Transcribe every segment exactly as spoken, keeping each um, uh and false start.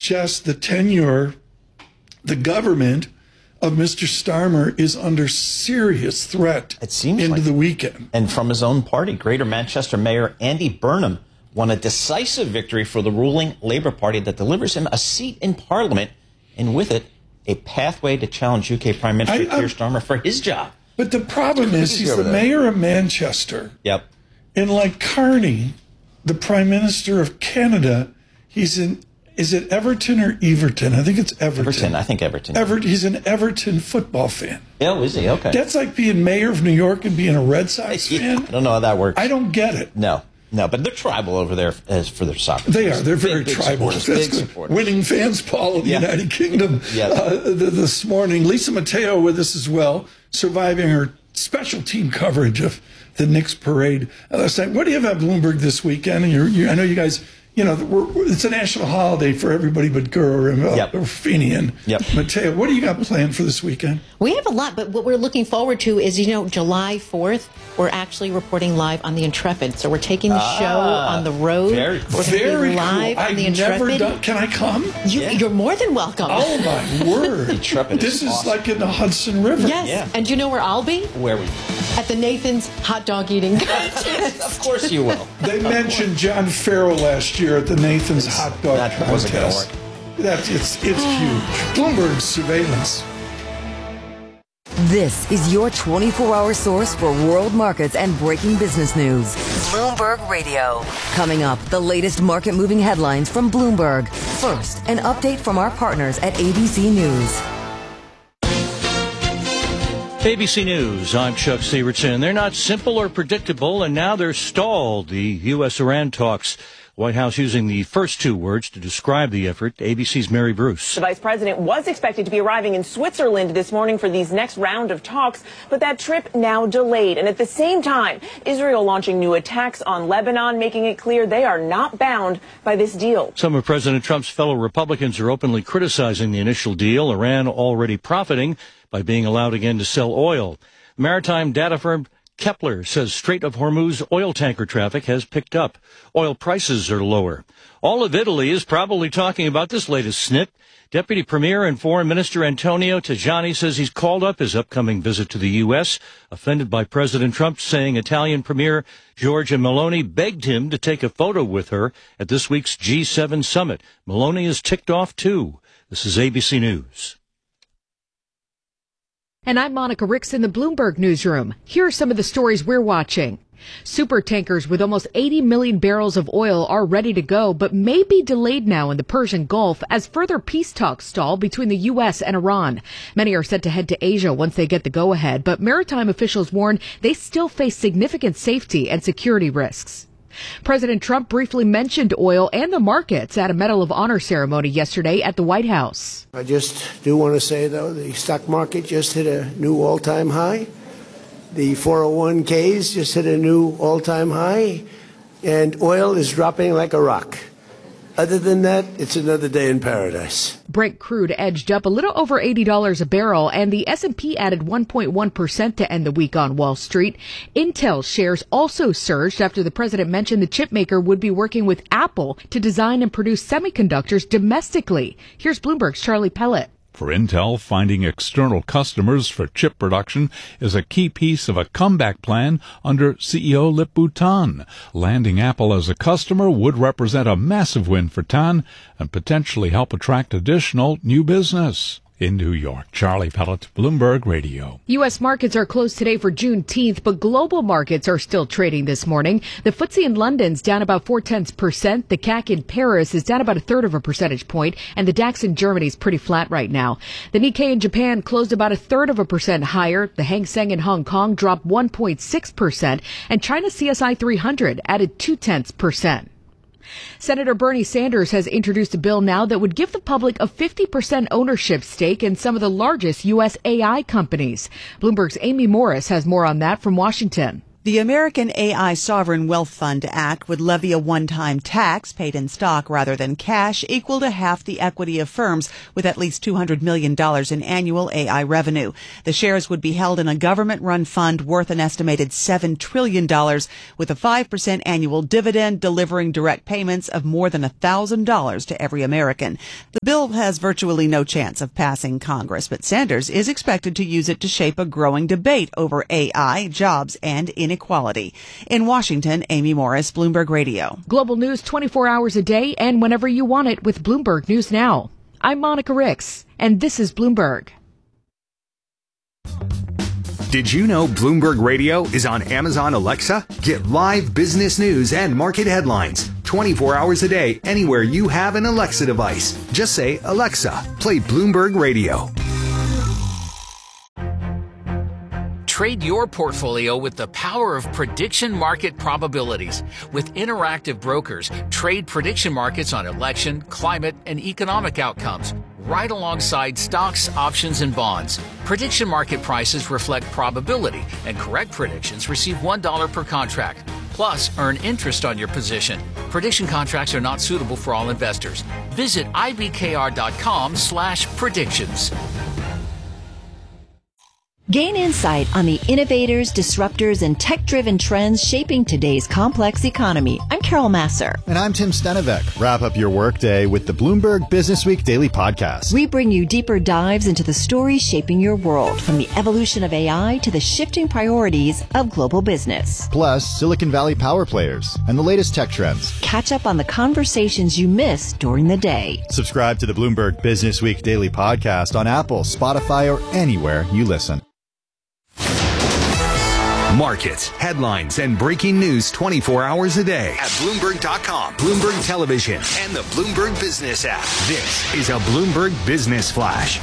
Jess, the tenure, the government of Mister Starmer is under serious threat it seems into like, the weekend. And from his own party, Greater Manchester Mayor Andy Burnham won a decisive victory for the ruling Labour Party that delivers him a seat in Parliament, and with it, a pathway to challenge U K Prime Minister I, Keir Starmer for his job. But the problem is he's the there. mayor of Manchester. Yep. And like Carney, the Prime Minister of Canada, he's in, is it Everton or Everton? I think it's Everton. Everton, I think Everton. Ever, he's an Everton football fan. Oh, is he? Okay. That's like being mayor of New York and being a Red Sox yeah, fan. I don't know how that works. I don't get it. No. No, but they're tribal over there as for their soccer. They teams. are. They're very big, big tribal. Supporters, That's big good. supporters. Winning fans, Paul, in the yeah. United Kingdom yeah. uh, th- this morning. Lisa Mateo with us as well, surviving her special team coverage of the Knicks parade last night. What do you have at Bloomberg this weekend? And you're, you're, I know you guys, you know, we're, it's a national holiday for everybody but Guru and uh, yep. Feeney and yep. Mateo. What do you got planned for this weekend? We have a lot, but what we're looking forward to is, you know, July fourth, we're actually reporting live on the Intrepid. So we're taking the ah, show on the road. Very cool. We're going to very be live cool. on the I've Intrepid. Never done, can I come? You, yeah. You're more than welcome. Oh, my word. Intrepid This is, is awesome. like in the Hudson River. Yes. Yeah. And you know where I'll be? Where we? At the Nathan's hot dog eating contest. Of course you will. They mentioned John Farrell last year at the Nathan's It's, hot dog that contest. wasn't going to work. That's it's it's huge. Bloomberg surveillance. This is your twenty-four hour source for world markets and breaking business news. Bloomberg Radio. Coming up, the latest market moving headlines from Bloomberg. First, an update from our partners at A B C News. A B C News, I'm Chuck Severson. They're not simple or predictable, and now they're stalled. The U S Iran talks. White House using the first two words to describe the effort. A B C's Mary Bruce. The vice president was expected to be arriving in Switzerland this morning for these next round of talks, but that trip now delayed. And at the same time, Israel launching new attacks on Lebanon, making it clear they are not bound by this deal. Some of President Trump's fellow Republicans are openly criticizing the initial deal, Iran already profiting by being allowed again to sell oil. Maritime data firm Kepler says Strait of Hormuz oil tanker traffic has picked up. Oil prices are lower. All of Italy is probably talking about this latest snit. Deputy Premier and Foreign Minister Antonio Tajani says he's called up his upcoming visit to the U S, offended by President Trump saying Italian Premier Giorgia Meloni begged him to take a photo with her at this week's G seven summit. Meloni is ticked off, too. This is A B C News. And I'm Monica Ricks in the Bloomberg newsroom. Here are some of the stories we're watching. Super tankers with almost eighty million barrels of oil are ready to go, but may be delayed now in the Persian Gulf as further peace talks stall between the U S and Iran. Many are set to head to Asia once they get the go-ahead, but maritime officials warn they still face significant safety and security risks. President Trump briefly mentioned oil and the markets at a Medal of Honor ceremony yesterday at the White House. I just do want to say, though, the stock market just hit a new all-time high. The four oh one k's just hit a new all-time high. And oil is dropping like a rock. Other than that, it's another day in paradise. Brent crude edged up a little over eighty dollars a barrel, and the S and P added one point one percent to end the week on Wall Street. Intel shares also surged after the president mentioned the chipmaker would be working with Apple to design and produce semiconductors domestically. Here's Bloomberg's Charlie Pellet. For Intel, finding external customers for chip production is a key piece of a comeback plan under C E O Lip-Bu Tan. Landing Apple as a customer would represent a massive win for Tan and potentially help attract additional new business. In New York, Charlie Pellet, Bloomberg Radio. U S markets are closed today for Juneteenth, but global markets are still trading this morning. The F T S E in London's down about four-tenths percent. The C A C in Paris is down about a third of a percentage point, and the DAX in Germany is pretty flat right now. The Nikkei in Japan closed about a third of a percent higher. The Hang Seng in Hong Kong dropped one point six percent, and China's C S I three hundred added two-tenths percent. Senator Bernie Sanders has introduced a bill now that would give the public a fifty percent ownership stake in some of the largest U S A I companies. Bloomberg's Amy Morris has more on that from Washington. The The American A I Sovereign Wealth Fund Act would levy a one-time tax paid in stock rather than cash equal to half the equity of firms with at least two hundred million dollars in annual A I revenue. The shares would be held in a government-run fund worth an estimated seven trillion dollars with a five percent annual dividend delivering direct payments of more than one thousand dollars to every American. The bill has virtually no chance of passing Congress, but Sanders is expected to use it to shape a growing debate over A I, jobs, and inequality. In Washington, Amy Morris, Bloomberg Radio. Global news twenty-four hours a day and whenever you want it with Bloomberg News Now. I'm Monica Ricks, and this is Bloomberg. Did you know Bloomberg Radio is on Amazon Alexa? Get live business news and market headlines twenty-four hours a day anywhere you have an Alexa device. Just say, Alexa, play Bloomberg Radio. Trade your portfolio with the power of prediction market probabilities. With Interactive Brokers, trade prediction markets on election, climate, and economic outcomes, right alongside stocks, options, and bonds. Prediction market prices reflect probability, and correct predictions receive one dollar per contract. Plus, earn interest on your position. Prediction contracts are not suitable for all investors. Visit ibkr.com slash predictions. Gain insight on the innovators, disruptors, and tech-driven trends shaping today's complex economy. I'm Carol Masser. And I'm Tim Stenevec. Wrap up your workday with the Bloomberg Businessweek Daily Podcast. We bring you deeper dives into the stories shaping your world, from the evolution of A I to the shifting priorities of global business. Plus, Silicon Valley power players and the latest tech trends. Catch up on the conversations you missed during the day. Subscribe to the Bloomberg Businessweek Daily Podcast on Apple, Spotify, or anywhere you listen. Markets, headlines, and breaking news twenty-four hours a day at Bloomberg dot com, Bloomberg Television, and the Bloomberg Business app. This is a Bloomberg Business Flash.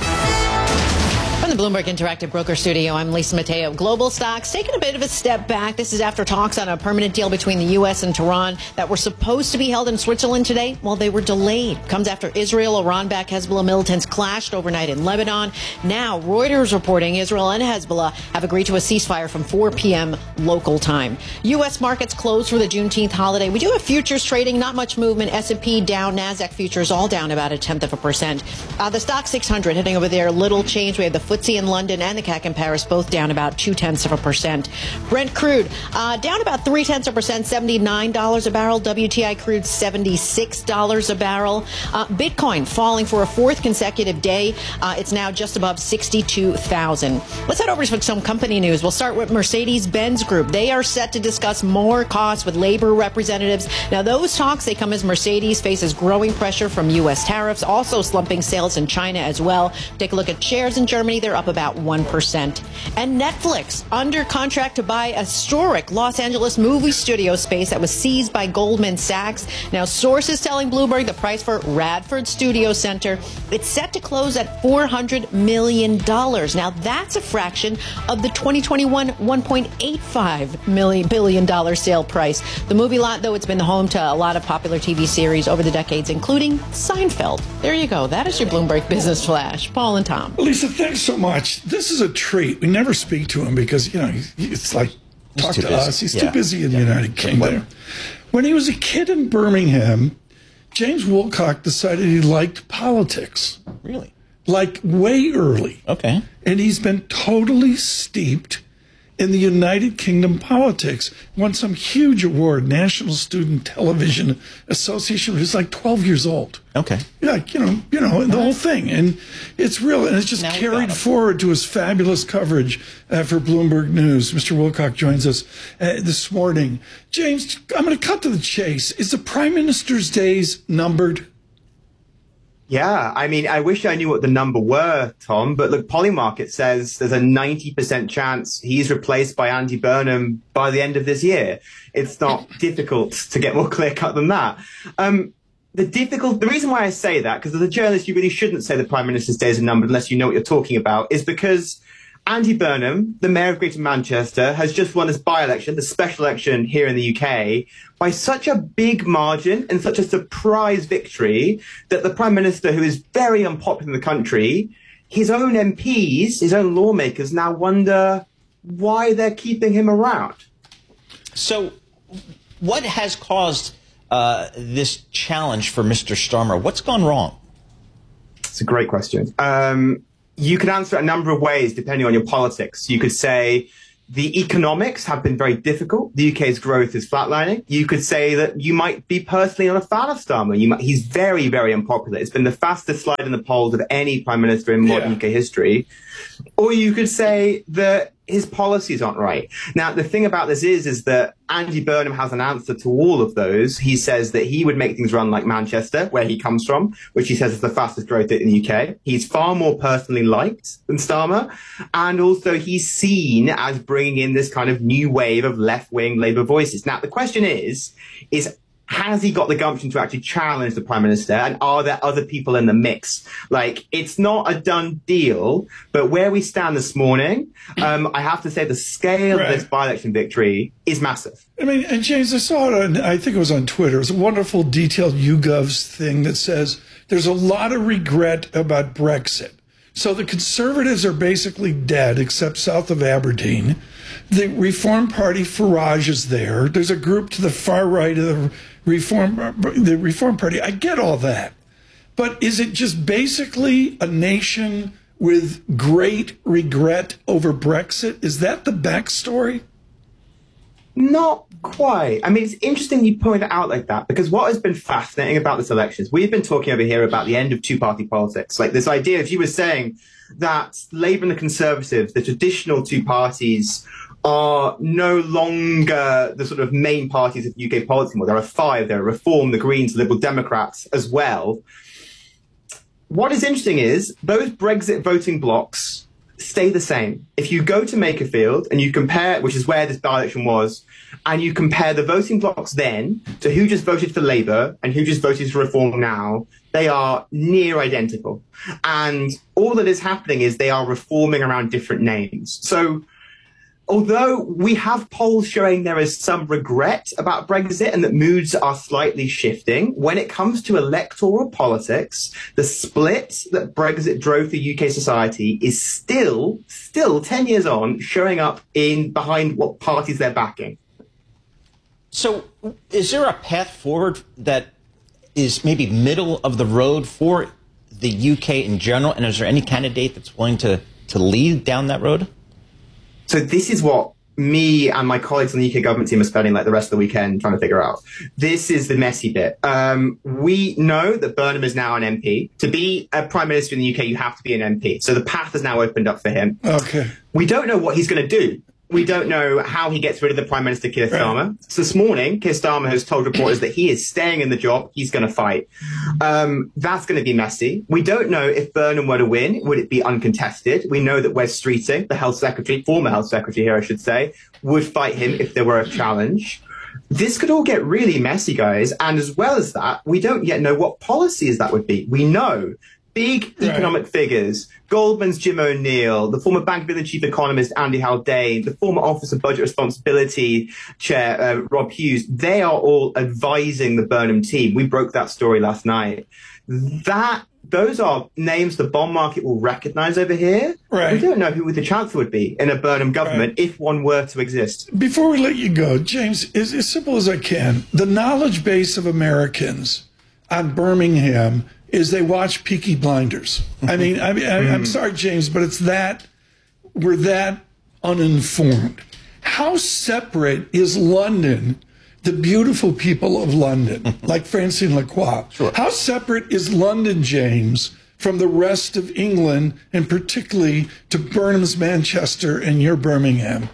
From the Bloomberg Interactive Broker Studio, I'm Lisa Mateo. Global stocks taking a bit of a step back. This is after talks on a permanent deal between the U S and Tehran that were supposed to be held in Switzerland today. Well, they were delayed. Comes after Israel, Iran-backed Hezbollah militants clashed overnight in Lebanon. Now, Reuters reporting Israel and Hezbollah have agreed to a ceasefire from four p.m. local time. U S markets closed for the Juneteenth holiday. We do have futures trading, not much movement. S and P down, NASDAQ futures all down about a tenth of a percent. Uh, the stock six hundred heading over there, little change. We have the F T S E in London and the C A C in Paris both down about two tenths of a percent. Brent crude uh, down about three tenths of a percent, seventy-nine dollars a barrel. W T I crude seventy-six dollars a barrel. Uh, Bitcoin falling for a fourth consecutive day. Uh, it's now just above sixty-two thousand. Let's head over to some company news. We'll start with Mercedes-Benz Group. They are set to discuss more costs with labor representatives. Now, those talks, they come as Mercedes faces growing pressure from U S tariffs, also slumping sales in China as well. Take a look at shares in Germany. They're up about one percent. And Netflix under contract to buy a historic Los Angeles movie studio space that was seized by Goldman Sachs. Now, sources telling Bloomberg the price for Radford Studio Center, it's set to close at four hundred million dollars. Now, that's a fraction of the twenty twenty-one one point eight five billion dollars sale price. The movie lot, though, it's been the home to a lot of popular T V series over the decades, including Seinfeld. There you go. That is your Bloomberg Business Flash. Paul and Tom. Lisa, thanks so much. This is a treat. We never speak to him because, you know, it's like, talk to busy. us. He's yeah. too busy in yeah. the United Kingdom. When he was a kid in Birmingham, James Woolcock decided he liked politics. Really? Like way early. Okay. And he's been totally steeped in the United Kingdom politics. Won some huge award, National Student Television Association. He was like twelve years old. Okay. Yeah, you know, you know, the whole thing. And it's real, and it's just now carried forward to his fabulous coverage uh, for Bloomberg News. Mister Woolcock joins us uh, this morning. James, I'm going to cut to the chase. Is the Prime Minister's days numbered? Yeah, I mean, I wish I knew what the number were, Tom, but look, Polymarket says there's a ninety percent chance he's replaced by Andy Burnham by the end of this year. It's not difficult to get more clear cut than that. Um, the difficult, the reason why I say that, because as a journalist, you really shouldn't say the Prime Minister's days are numbered unless you know what you're talking about, is because Andy Burnham, the Mayor of Greater Manchester, has just won his by-election, the special election here in the U K, by such a big margin and such a surprise victory that the Prime Minister, who is very unpopular in the country, his own M Ps, his own lawmakers now wonder why they're keeping him around. So what has caused uh, this challenge for Mister Starmer? What's gone wrong? It's a great question. Um, you could answer it a number of ways depending on your politics. You could say the economics have been very difficult. The U K's growth is flatlining. You could say that you might be personally not a fan of Starmer. You might, he's very, very unpopular. It's been the fastest slide in the polls of any prime minister in modern yeah. U K history. Or you could say that his policies aren't right. Now, the thing about this is, is that Andy Burnham has an answer to all of those. He says that he would make things run like Manchester, where he comes from, which he says is the fastest growth rate in the U K. He's far more personally liked than Starmer. And also he's seen as bringing in this kind of new wave of left-wing Labour voices. Now, the question is, is has he got the gumption to actually challenge the Prime Minister? And are there other people in the mix? Like, it's not a done deal, but where we stand this morning, um, I have to say the scale right. of this by-election victory is massive. I mean, and James, I saw it on, I think it was on Twitter. It was a wonderful detailed YouGov's thing that says there's a lot of regret about Brexit. So the Conservatives are basically dead, except south of Aberdeen. The Reform Party, Farage, is there. There's a group to the far right of the Reform, the Reform Party. I get all that. But is it just basically a nation with great regret over Brexit? Is that the backstory? Not quite. I mean, it's interesting you point it out like that, because what has been fascinating about this election is we've been talking over here about the end of two-party politics. Like this idea, if you were saying that Labour and the Conservatives, the traditional two parties, are no longer the sort of main parties of U K politics anymore. There are five. There are Reform, the Greens, the Liberal Democrats as well. What is interesting is those Brexit voting blocs stay the same. If you go to Makerfield and you compare, which is where this by-election was, and you compare the voting blocs then to who just voted for Labour and who just voted for Reform now, they are near identical. And all that is happening is they are reforming around different names. So although we have polls showing there is some regret about Brexit and that moods are slightly shifting, when it comes to electoral politics, the split that Brexit drove through U K society is still, still ten years on, showing up in behind what parties they're backing. So is there a path forward that is maybe middle of the road for the U K in general? And is there any candidate that's willing to, to lead down that road? So this is what me and my colleagues on the U K government team are spending like the rest of the weekend trying to figure out. This is the messy bit. Um, we know that Burnham is now an M P. To be a prime minister in the U K, you have to be an M P. So the path has now opened up for him. Okay. We don't know what he's going to do. We don't know how he gets rid of the Prime Minister, Keir Starmer. Right. So this morning, Keir Starmer has told reporters that he is staying in the job. He's going to fight. Um, that's going to be messy. We don't know if Burnham were to win, would it be uncontested? We know that Wes Streeting, the Health Secretary, former Health Secretary here, I should say, would fight him if there were a challenge. This could all get really messy, guys. And as well as that, we don't yet know what policies that would be. We know big economic right. figures, Goldman's Jim O'Neill, the former Bank of England chief economist Andy Haldane, the former Office of Budget Responsibility chair uh, Rob Hughes, they are all advising the Burnham team. We broke that story last night. That Those are names the bond market will recognize over here. Right. We don't know who the chancellor would be in a Burnham government right. if one were to exist. Before we let you go, James, as, as simple as I can, the knowledge base of Americans on Birmingham is they watch Peaky Blinders. I mean, I mean, I, I'm sorry, James, but it's that, we're that uninformed. How separate is London, the beautiful people of London, like Francine Lacroix? Sure. How separate is London, James, from the rest of England, and particularly to Burnham's Manchester and your Birmingham?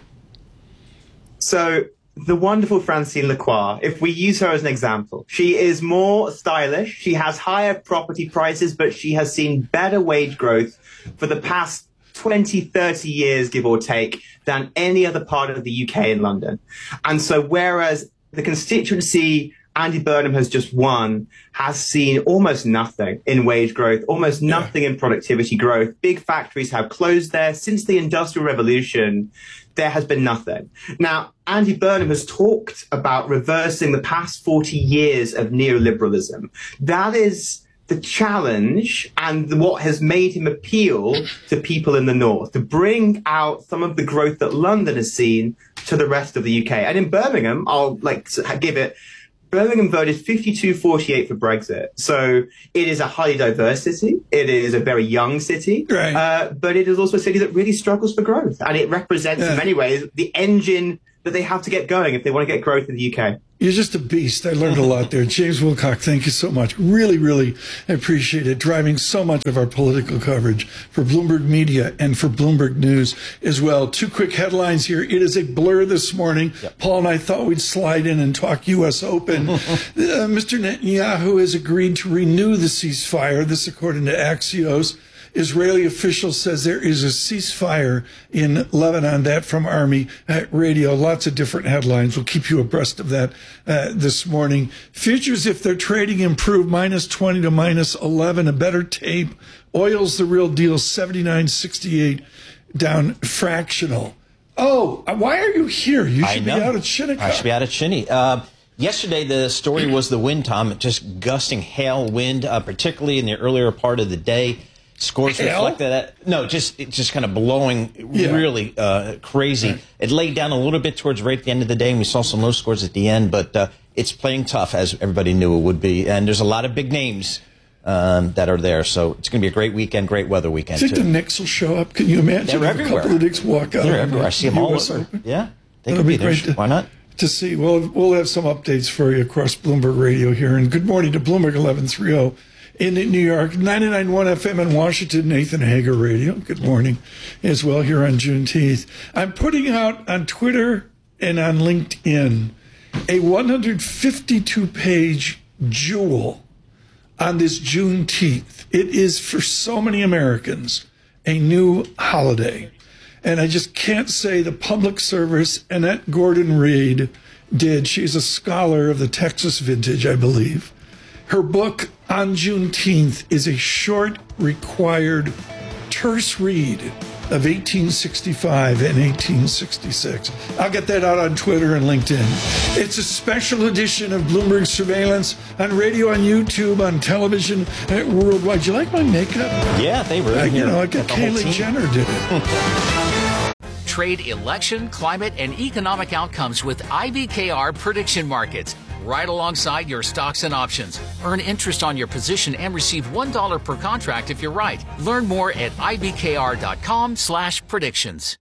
So the wonderful Francine Lacroix, if we use her as an example, she is more stylish, she has higher property prices, but she has seen better wage growth for the past twenty, thirty years, give or take, than any other part of the U K in London. And so whereas the constituency Andy Burnham has just won has seen almost nothing in wage growth, almost nothing in productivity growth. Big factories have closed there. Since the Industrial Revolution, there has been nothing. Now, Andy Burnham has talked about reversing the past forty years of neoliberalism. That is the challenge and what has made him appeal to people in the north, to bring out some of the growth that London has seen to the rest of the U K. And in Birmingham, I'll like give it, Birmingham voted fifty-two forty-eight for Brexit. So it is a highly diverse city. It is a very young city. Right. Uh, but it is also a city that really struggles for growth. And it represents yeah. in many ways the engine that they have to get going if they want to get growth in the U K. You're just a beast. I learned a lot there. James Wilcock, thank you so much. Really, really appreciate it. Driving so much of our political coverage for Bloomberg Media and for Bloomberg News as well. Two quick headlines here. It is a blur this morning. Yep. Paul and I thought we'd slide in and talk U S Open. uh, Mister Netanyahu has agreed to renew the ceasefire. This according to Axios. Israeli officials says there is a ceasefire in Lebanon. That from Army Radio. Lots of different headlines. We'll keep you abreast of that uh, this morning. Futures, if they're trading, improve minus twenty to minus eleven. A better tape. Oil's the real deal. seventy-nine sixty-eight down fractional. Oh, why are you here? You should be out at Shinnecock. I should be out at Shinny. Uh, yesterday, the story was the wind, Tom. Just gusting hail wind, uh, particularly in the earlier part of the day. Scores reflected that. No, just it's just kind of blowing yeah. really uh, crazy. Right. It laid down a little bit towards right at the end of the day, and we saw some low scores at the end. But uh, it's playing tough, as everybody knew it would be. And there's a lot of big names um, that are there. So it's going to be a great weekend, great weather weekend, I think too. the Knicks will show up. Can you imagine? They're a everywhere. couple of Knicks walk out. They're everywhere. I see them all over. Open? Yeah, they That'll could be, be there. great. To, Why not? To see. Well, we'll have some updates for you across Bloomberg Radio here. And good morning to Bloomberg eleven thirty. In New York, ninety-nine point one F M in Washington, Nathan Hager Radio. Good morning as well here on Juneteenth. I'm putting out on Twitter and on LinkedIn a one hundred fifty-two page jewel on this Juneteenth. It is for so many Americans a new holiday. And I just can't say the public service Annette Gordon-Reed did. She's a scholar of the Texas vintage, I believe. Her book on Juneteenth is a short, required, terse read of eighteen sixty-five and eighteen sixty-six. I'll get that out on Twitter and LinkedIn. It's a special edition of Bloomberg Surveillance on radio, on YouTube, on television, uh, worldwide. Do you like my makeup? Yeah, they were. Uh, you know, like Kylie Jenner did it. Trade election, climate, and economic outcomes with I B K R prediction markets. Right alongside your stocks and options. Earn interest on your position and receive one dollar per contract if you're right. Learn more at I B K R dot com slash predictions.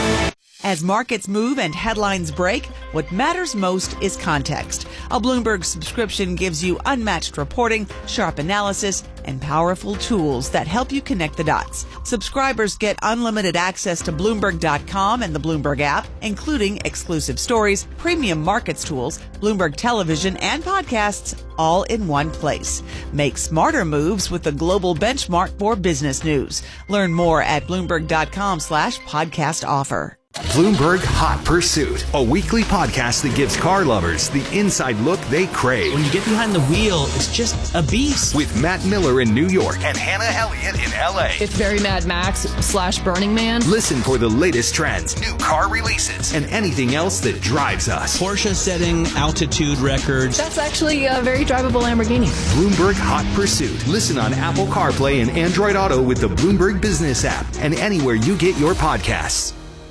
As markets move and headlines break, what matters most is context. A Bloomberg subscription gives you unmatched reporting, sharp analysis, and powerful tools that help you connect the dots. Subscribers get unlimited access to Bloomberg dot com and the Bloomberg app, including exclusive stories, premium markets tools, Bloomberg television, and podcasts, all in one place. Make smarter moves with the global benchmark for business news. Learn more at Bloomberg dot com slash podcast offer. Bloomberg Hot Pursuit, a weekly podcast that gives car lovers the inside look they crave. When you get behind the wheel, it's just a beast. With Matt Miller in New York and Hannah Elliott in L A. It's very Mad Max slash Burning Man. Listen for the latest trends, new car releases, and anything else that drives us. Porsche setting altitude records. That's actually a very drivable Lamborghini. Bloomberg Hot Pursuit. Listen on Apple CarPlay and Android Auto with the Bloomberg Business app and anywhere you get your podcasts.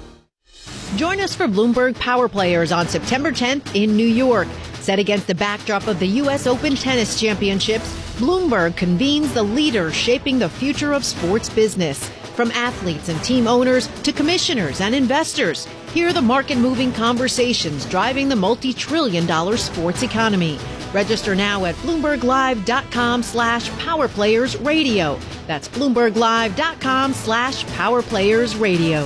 Join us for Bloomberg Power Players on September tenth in New York. Set against the backdrop of the U S Open Tennis Championships, Bloomberg convenes the leaders shaping the future of sports business. From athletes and team owners to commissioners and investors, hear the market-moving conversations driving the multi-trillion dollar sports economy. Register now at Bloomberg Live dot com slash Power Players Radio. That's Bloomberg Live dot com slash Power Players Radio.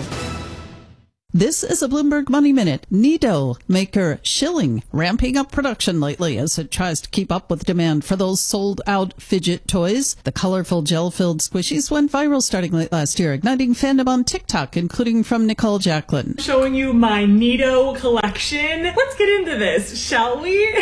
This is a Bloomberg Money Minute. Nido maker Schilling ramping up production lately as it tries to keep up with demand for those sold-out fidget toys. The colorful gel-filled squishies went viral starting late last year, igniting fandom on TikTok, including from Nicole Jacqueline. Showing you my Nido collection. Let's get into this, shall we?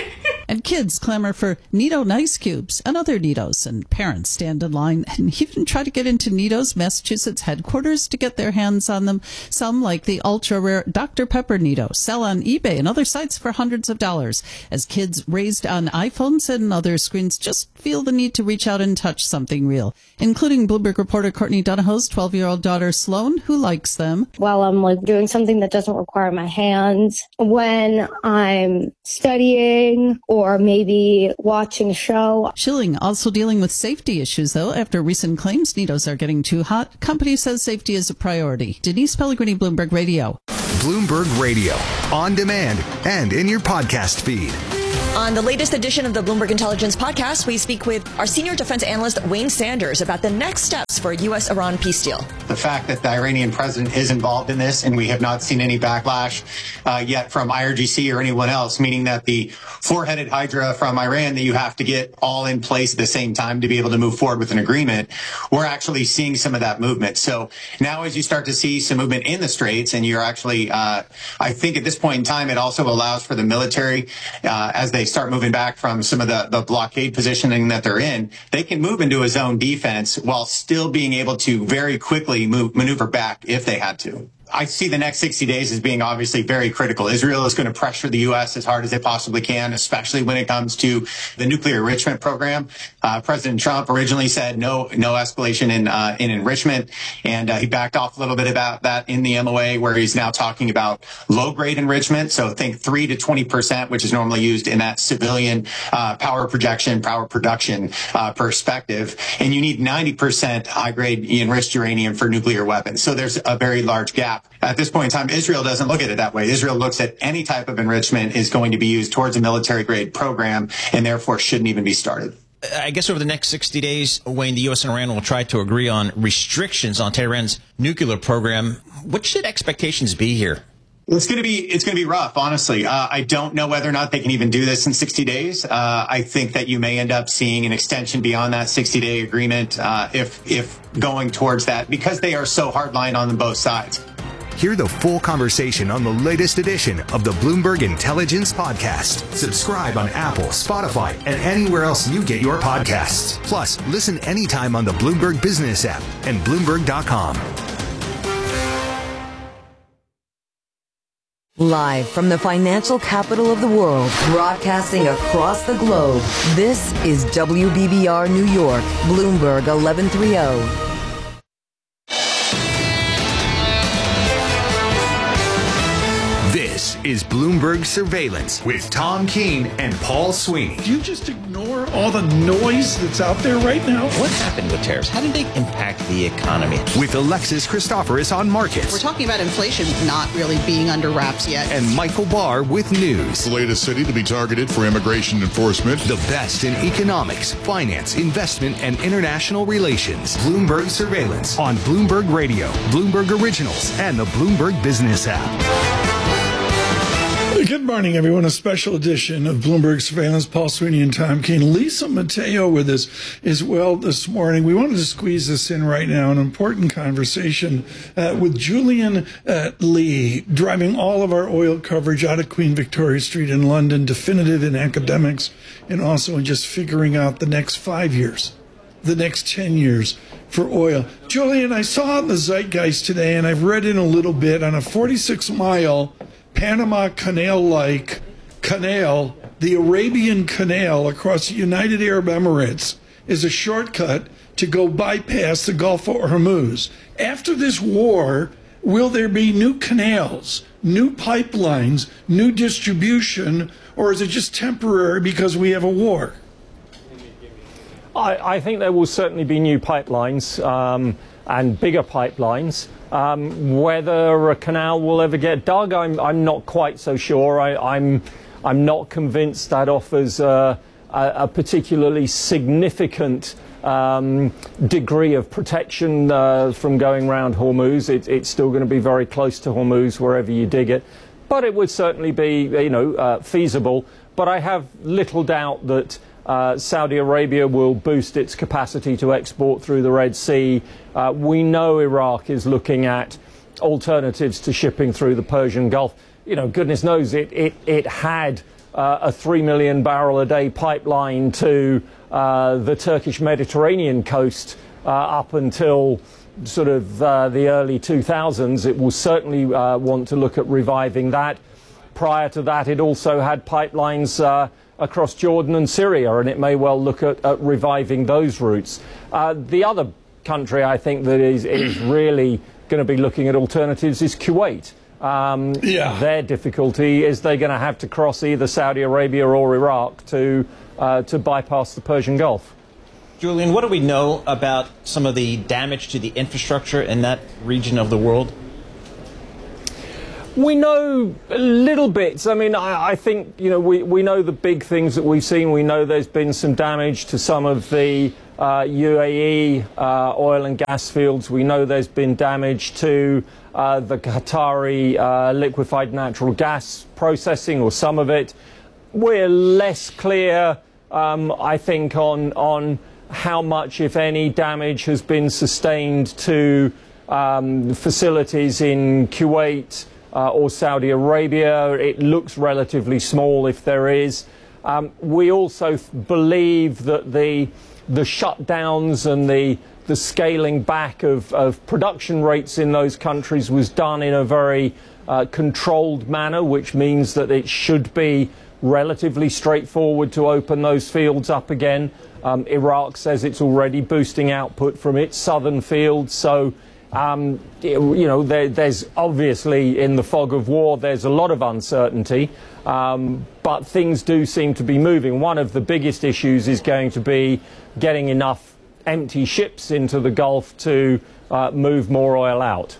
And kids clamor for Nito Nice Cubes and other Nitos, and parents stand in line and even try to get into Nito's Massachusetts headquarters to get their hands on them. Some, like the ultra-rare Doctor Pepper Nito, sell on eBay and other sites for hundreds of dollars, as kids raised on iPhones and other screens just feel the need to reach out and touch something real, including Bloomberg reporter Courtney Donahoe's twelve-year-old daughter Sloan, who likes them. While I'm like doing something that doesn't require my hands, when I'm studying or maybe watching a show. Schilling also dealing with safety issues, though, after recent claims Nitos are getting too hot. Company says safety is a priority. Denise Pellegrini, Bloomberg Radio. Bloomberg Radio, on demand and in your podcast feed. On the latest edition of the Bloomberg Intelligence Podcast, we speak with our senior defense analyst, Wayne Sanders, about the next steps for a U S Iran peace deal. The fact that the Iranian president is involved in this, and we have not seen any backlash uh, yet from I R G C or anyone else, meaning that the four-headed hydra from Iran that you have to get all in place at the same time to be able to move forward with an agreement, we're actually seeing some of that movement. So now as you start to see some movement in the Straits, and you're actually, uh, I think at this point in time, it also allows for the military, uh, as they start moving back from some of the, the blockade positioning that they're in, they can move into a zone defense while still being able to very quickly move, maneuver back if they had to. I see the next sixty days as being obviously very critical. Israel is going to pressure the U S as hard as they possibly can, especially when it comes to the nuclear enrichment program. Uh, President Trump originally said no, no escalation in, uh, in enrichment, and uh, he backed off a little bit about that in the M O A, where he's now talking about low-grade enrichment. So think three to twenty percent, which is normally used in that civilian uh, power projection, power production uh, perspective. And you need ninety percent high-grade enriched uranium for nuclear weapons. So there's a very large gap. At this point in time, Israel doesn't look at it that way. Israel looks at any type of enrichment is going to be used towards a military-grade program, and therefore shouldn't even be started. I guess over the next sixty days, Wayne, the U S and Iran will try to agree on restrictions on Tehran's nuclear program. What should expectations be here? It's going to be it's going to be rough, honestly. Uh, I don't know whether or not they can even do this in sixty days. Uh, I think that you may end up seeing an extension beyond that sixty-day agreement uh, if if going towards that, because they are so hardline on both sides. Hear the full conversation on the latest edition of the Bloomberg Intelligence Podcast. Subscribe on Apple, Spotify, and anywhere else you get your podcasts. Plus, listen anytime on the Bloomberg Business app and Bloomberg dot com. Live from the financial capital of the world, broadcasting across the globe, this is W B B R New York, Bloomberg eleven thirty. This is Bloomberg Surveillance with Tom Keene and Paul Sweeney. Do you just ignore all the noise that's out there right now? What happened with tariffs? How did they impact the economy? With Alexis Christoforous on markets. We're talking about inflation not really being under wraps yet. And Michael Barr with news. The latest city to be targeted for immigration enforcement. The best in economics, finance, investment, and international relations. Bloomberg Surveillance on Bloomberg Radio, Bloomberg Originals, and the Bloomberg Business app. Good morning, everyone. A special edition of Bloomberg Surveillance. Paul Sweeney and Tom Keene. Lisa Mateo with us as well this morning. We wanted to squeeze this in right now, an important conversation uh, with Julian uh, Lee, driving all of our oil coverage out of Queen Victoria Street in London, definitive in academics, and also in just figuring out the next five years, the next ten years for oil. Julian, I saw in the Zeitgeist today, and I've read in a little bit, on a forty-six mile Panama Canal-like canal, the Arabian Canal across the United Arab Emirates is a shortcut to go bypass the Gulf of Hormuz. After this war, will there be new canals, new pipelines, new distribution, or is it just temporary because we have a war? I, I think there will certainly be new pipelines um, and bigger pipelines. Um, whether a canal will ever get dug, I'm, I'm not quite so sure. I, I'm, I'm not convinced that offers uh, a, a particularly significant um, degree of protection uh, from going around Hormuz. It, it's still going to be very close to Hormuz wherever you dig it. But it would certainly be, you know, uh, feasible. But I have little doubt that Uh, Saudi Arabia will boost its capacity to export through the Red Sea. Uh, we know Iraq is looking at alternatives to shipping through the Persian Gulf. You know, goodness knows it, it, it had uh, a three million barrel a day pipeline to uh, the Turkish Mediterranean coast uh, up until sort of uh, the early two thousands. It will certainly uh, want to look at reviving that. Prior to that, it also had pipelines uh, across Jordan and Syria, and it may well look at, at reviving those routes. Uh, the other country I think that is, is really going to be looking at alternatives is Kuwait. Um, yeah. Their difficulty is they're going to have to cross either Saudi Arabia or Iraq to, uh, to bypass the Persian Gulf. Julian, what do we know about some of the damage to the infrastructure in that region of the world? We know little bits. I mean, I, I think, you know, we, we know the big things that we've seen. We know there's been some damage to some of the uh, U A E uh, oil and gas fields. We know there's been damage to uh, the Qatari uh, liquefied natural gas processing, or some of it. We're less clear, um, I think, on, on how much, if any, damage has been sustained to um, facilities in Kuwait, Uh, or Saudi Arabia. It looks relatively small if there is. Um, we also believe that the the shutdowns and the the scaling back of, of production rates in those countries was done in a very uh, controlled manner, which means that it should be relatively straightforward to open those fields up again. Um, Iraq says it's already boosting output from its southern fields, so Um, you know, there, there's obviously, in the fog of war, there's a lot of uncertainty, um, but things do seem to be moving. One of the biggest issues is going to be getting enough empty ships into the Gulf to uh, move more oil out.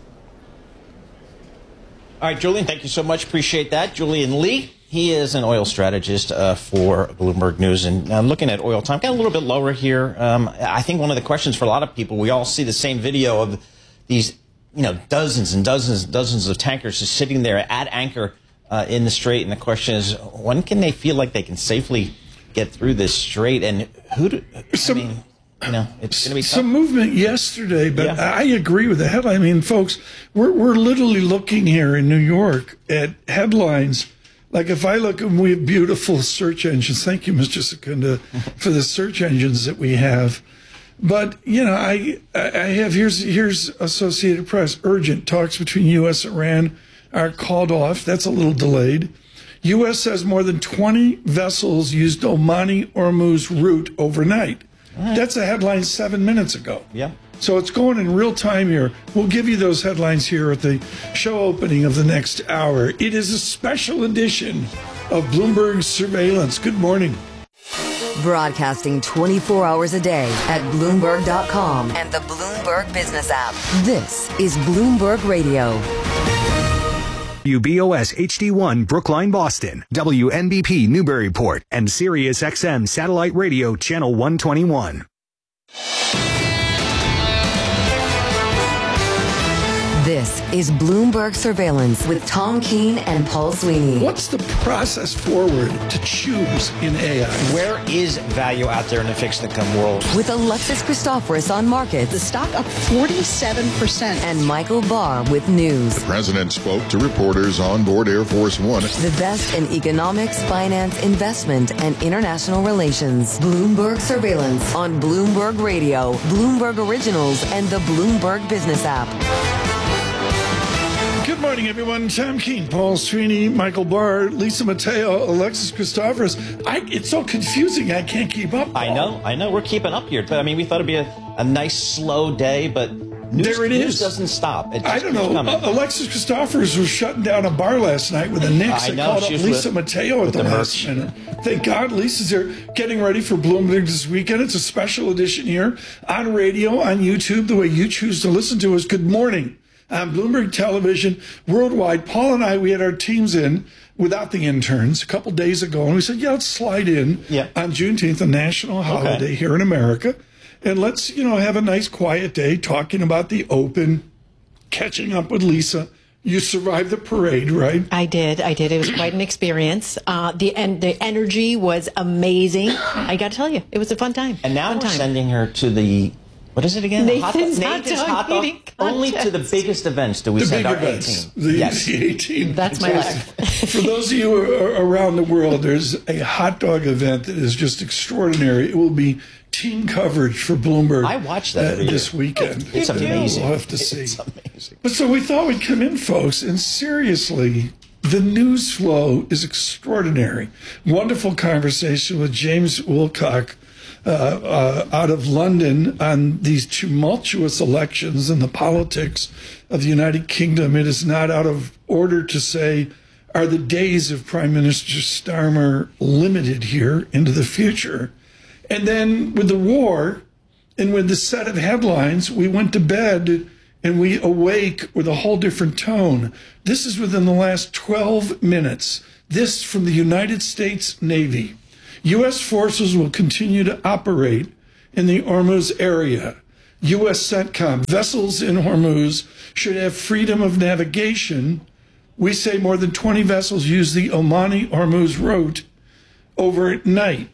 All right, Julian, thank you so much. Appreciate that. Julian Lee, he is an oil strategist uh, for Bloomberg News. And uh, looking at oil time, got a little bit lower here. Um, I think one of the questions for a lot of people, we all see the same video of these, you know, dozens and dozens and dozens of tankers just sitting there at anchor uh, in the strait. And the question is, when can they feel like they can safely get through this strait? And who do, some, I mean, you know, it's going to be tough. Some movement yesterday, but Yeah. I agree with the headline. I mean, folks, we're, we're literally looking here in New York at headlines. Like if I look, and we have beautiful search engines. Thank you, Mister Secunda, for the search engines that we have. But, you know, I I have, here's here's Associated Press. Urgent talks between U S and Iran are called off. That's a little delayed. U S says more than twenty vessels used Omani Hormuz route overnight. Right. That's a headline seven minutes ago. Yeah. So it's going in real time here. We'll give you those headlines here at the show opening of the next hour. It is a special edition of Bloomberg Surveillance. Good morning. Broadcasting twenty-four hours a day at Bloomberg dot com and the Bloomberg Business app. This is Bloomberg Radio. W B O S H D one Brookline, Boston, W N B P Newburyport, and Sirius X M Satellite Radio Channel one twenty-one. This is Bloomberg Surveillance with Tom Keene and Paul Sweeney. What's the process forward to choose in A I? Where is value out there in the fixed income world? With Alexis Christoforous on markets. The stock up forty-seven percent. And Michael Barr with news. The president spoke to reporters on board Air Force One. The best in economics, finance, investment, and international relations. Bloomberg Surveillance on Bloomberg Radio, Bloomberg Originals, and the Bloomberg Business app. Good morning, everyone. Tom Keene, Paul Sweeney, Michael Barr, Lisa Mateo, Alexis Christoforous. I, it's so confusing, I can't keep up, Paul. I know, I know. We're keeping up here. But I mean, we thought it'd be a, a nice, slow day, but news, there it news is. doesn't stop. It just I don't know. Uh, Alexis Christoforous was shutting down a bar last night with the Knicks. I I know, called up she was Lisa with- Mateo at with the, the last merch. minute. Thank God Lisa's here getting ready for Bloomberg this weekend. It's a special edition here on radio, on YouTube, the way you choose to listen to us. Good morning. On Bloomberg Television, worldwide. Paul and I, we had our teams in without the interns a couple days ago, and we said, yeah, let's slide in Yeah. on Juneteenth, a national holiday Okay. here in America, and let's, you know, have a nice quiet day talking about the open, catching up with Lisa. You survived the parade, right? I did. I did. It was quite an experience. Uh, the and the energy was amazing. I got to tell you, it was a fun time. And now fun we're time. sending her to the What is it again? Nathan's, hot, hot, Nathan's dog hot dog. eating Only to the biggest events do we the send big our events, A-team. the, Yes. the A-team. That's my life. For those of you around the world, there's a hot dog event that is just extraordinary. It will be team coverage for Bloomberg. I watched that uh, this weekend. It's amazing. We'll have to see. It's amazing. But so we thought we'd come in, folks, and seriously, the news flow is extraordinary. Wonderful conversation with James Wilcock uh, uh, out of London on these tumultuous elections and the politics of the United Kingdom. It is not out of order to say, are the days of Prime Minister Starmer limited here into the future? And then with the war and with the set of headlines, we went to bed and we awake with a whole different tone. This is within the last twelve minutes. This from the United States Navy. U S forces will continue to operate in the Hormuz area. U S CENTCOM, vessels in Hormuz should have freedom of navigation. We say more than twenty vessels use the Omani-Hormuz route overnight.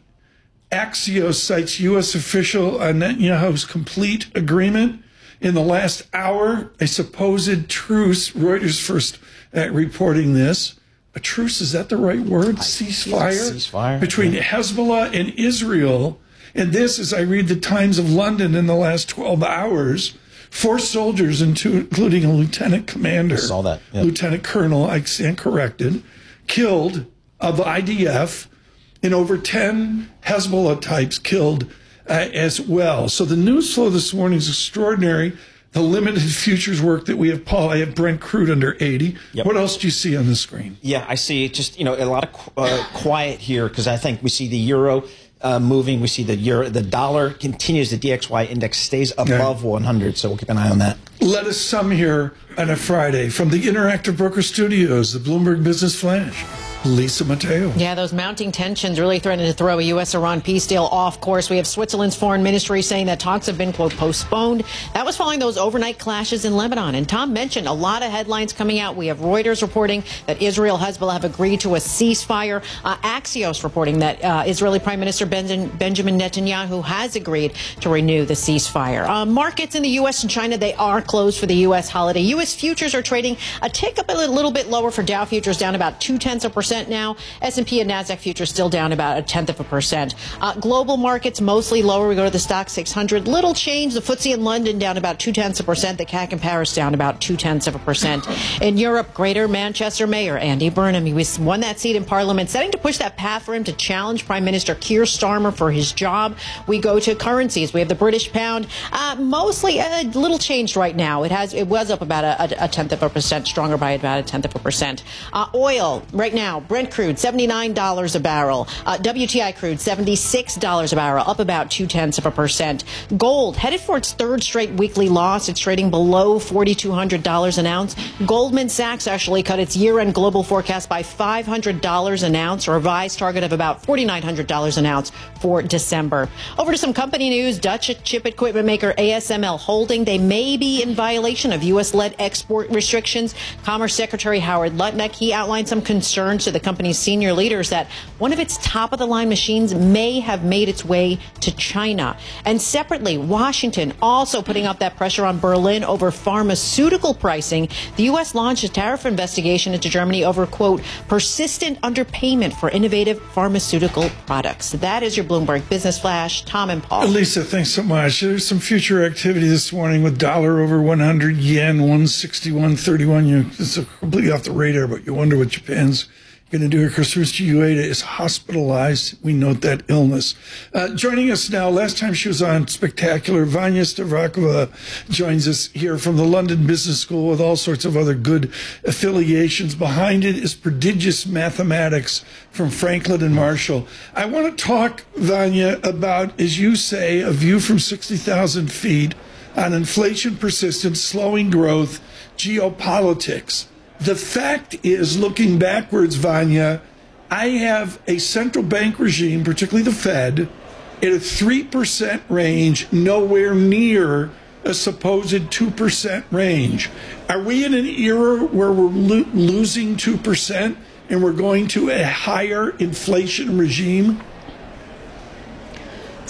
Axios cites U S official on Netanyahu's complete agreement. In the last hour, a supposed truce, Reuters first uh, reporting this. A truce, is that the right word? Ceasefire? Ceasefire. Between yeah. Hezbollah and Israel. And this, as I read the Times of London in the last twelve hours, four soldiers, including a lieutenant commander, I saw that. Yep. lieutenant colonel, I stand corrected, killed of the I D F, and over ten Hezbollah types killed uh, as well. So the news flow this morning is extraordinary. The limited futures work that we have, Paul, I have Brent crude under eighty. Yep. What else do you see on the screen? Yeah, I see just, you know, a lot of uh, quiet here because I think we see the euro uh, moving. We see the euro, the dollar continues, the D X Y index stays above one hundred. So we'll keep an eye on that. Let us sum here on a Friday from the Interactive Broker Studios, the Bloomberg Business Flash. Lisa Mateo. Yeah, those mounting tensions really threatening to throw a U S Iran peace deal off course. We have Switzerland's foreign ministry saying that talks have been, quote, postponed. That was following those overnight clashes in Lebanon. And Tom mentioned a lot of headlines coming out. We have Reuters reporting that Israel, Hezbollah have agreed to a ceasefire. Uh, Axios reporting that uh, Israeli Prime Minister ben- Benjamin Netanyahu has agreed to renew the ceasefire. Uh, markets in the U S and China, they are closed for the U S holiday. U S futures are trading a tick up a little bit lower for Dow futures, down about two-tenths of a percent now. S and P and NASDAQ futures still down about a tenth of a percent. Uh, global markets mostly lower. We go to the stock six hundred. Little change. The F T S E in London down about two-tenths of a percent. The C A C in Paris down about two-tenths of a percent. In Europe, Greater Manchester Mayor Andy Burnham, he was won that seat in Parliament, setting to push that path for him to challenge Prime Minister Keir Starmer for his job. We go to currencies. We have the British pound, uh, mostly a little changed right now. It has it was up about a, a tenth of a percent, stronger by about a tenth of a percent. Uh, oil right now, Brent crude seventy-nine dollars a barrel. Uh, W T I crude seventy-six dollars a barrel, up about two-tenths of a percent. Gold headed for its third straight weekly loss. It's trading below forty-two hundred dollars an ounce. Goldman Sachs actually cut its year-end global forecast by five hundred dollars an ounce, a revised target of about forty-nine hundred dollars an ounce for December. Over to some company news. Dutch chip equipment maker A S M L Holding, they may be in violation of U S-led export restrictions. Commerce Secretary Howard Lutnick, he outlined some concerns to the company's senior leaders that one of its top-of-the-line machines may have made its way to China. And separately, Washington also putting up that pressure on Berlin over pharmaceutical pricing. The U S launched a tariff investigation into Germany over, quote, persistent underpayment for innovative pharmaceutical products. That is your Bloomberg Business Flash. Tom and Paul. Lisa, thanks so much. There's some future activity this morning with dollar over one hundred, yen one sixty-one thirty-one. You, it's completely off the radar, but you wonder what Japan's going to do here. Kazushi Ueda is hospitalized. We note that illness. Uh, joining us now, last time she was on Spectacular, Vanya Stavrakova joins us here from the London Business School with all sorts of other good affiliations. Behind it is prodigious mathematics from Franklin and Marshall. I want to talk, Vanya, about, as you say, a view from sixty thousand feet on inflation persistence, slowing growth, geopolitics. The fact is, looking backwards, Vanya, I have a central bank regime, particularly the Fed, at a three percent range, nowhere near a supposed two percent range. Are we in an era where we're lo- losing two percent and we're going to a higher inflation regime?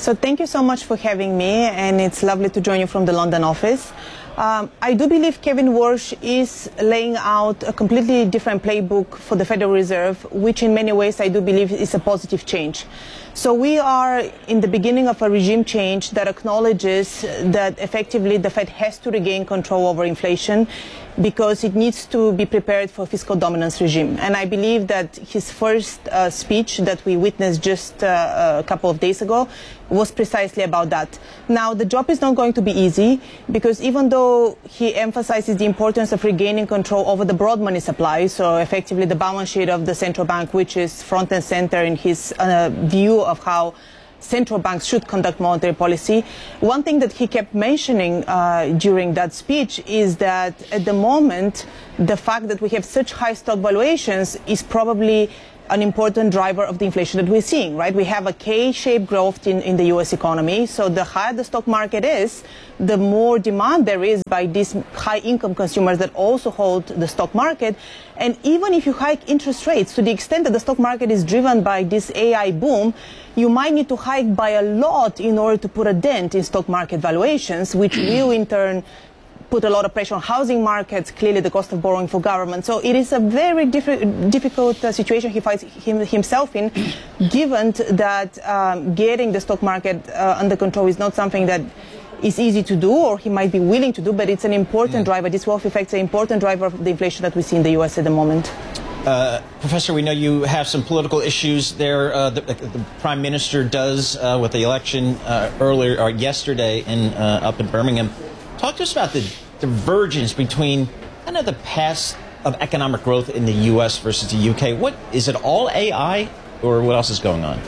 So thank you so much for having me, and it's lovely to join you from the London office. Um, I do believe Kevin Warsh is laying out a completely different playbook for the Federal Reserve, which in many ways I do believe is a positive change. So we are in the beginning of a regime change that acknowledges that effectively the Fed has to regain control over inflation because it needs to be prepared for fiscal dominance regime. And I believe that his first uh, speech that we witnessed just uh, a couple of days ago was precisely about that. Now, the job is not going to be easy because even though he emphasizes the importance of regaining control over the broad money supply, so effectively the balance sheet of the central bank, which is front and center in his uh, view of how central banks should conduct monetary policy. One thing that he kept mentioning uh, during that speech is that at the moment, the fact that we have such high stock valuations is probably an important driver of the inflation that we're seeing, right? We have a K-shaped growth in, in the U S economy. So the higher the stock market is, the more demand there is by these high-income consumers that also hold the stock market. And even if you hike interest rates to the extent that the stock market is driven by this A I boom, you might need to hike by a lot in order to put a dent in stock market valuations, which will in turn put a lot of pressure on housing markets, clearly the cost of borrowing for government. So it is a very diff- difficult uh, situation he finds him, himself in, given that um, getting the stock market uh, under control is not something that is easy to do or he might be willing to do, but it's an important mm. driver. This wealth effect is an important driver of the inflation that we see in the U S at the moment. Uh, Professor, we know you have some political issues there. Uh, the, the Prime Minister does uh, with the election uh, earlier or yesterday in uh, up in Birmingham. Talk to us about the divergence between kind of the path of economic growth in the U S versus the U K. What is it all A I or what else is going on?